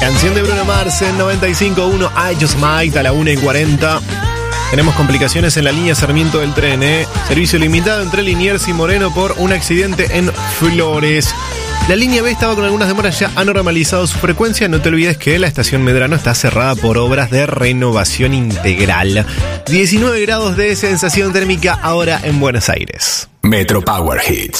Canción de Bruno Mars en 95.1, I Just Might a la 1:40. Tenemos complicaciones en la línea Sarmiento del tren, Servicio limitado entre Liniers y Moreno por un accidente en Flores. La línea B estaba con algunas demoras, ya ha normalizado su frecuencia. No te olvides que la estación Medrano está cerrada por obras de renovación integral. 19 grados de sensación térmica ahora en Buenos Aires. Metro Power Hits.